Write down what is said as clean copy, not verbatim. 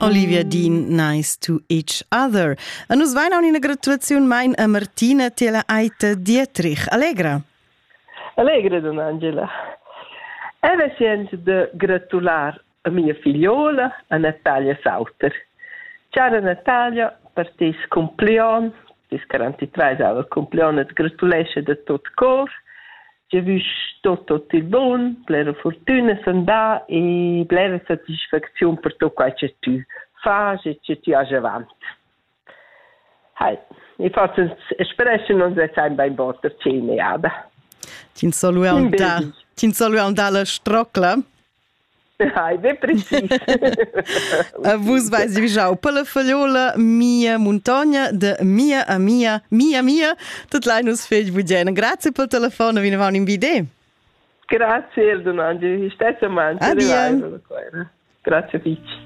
Olivia Dean, Nice to Each Other. E nus vain a una gratulazione mein a Martina Tela Aita Dietrich. Allegra? Allegra, Don Angela. Eve siamo de gratular a mia figliola, a Natalia Sauter. Ciao Natalia, per tis compleon, tis 43 anni al compleon, et gratulesce de tot cor. Je vus tot il bon, plera fortuna s'andà e plera satisfazione per tot quel che tu fas e che tu hai avanti. Hai, e forse espresso non sei sempre in borda ceneada. Tin saluiamo dalla strocla. Hai, ben preciso. Vus vais divisau per la fagliola mia montagna de mia, tot l'anus fegli bugen. Grazie pel telefono, vi ne va un invide. Grazie, Don Angelo, stessa manca. Addio. Grazie, Fici.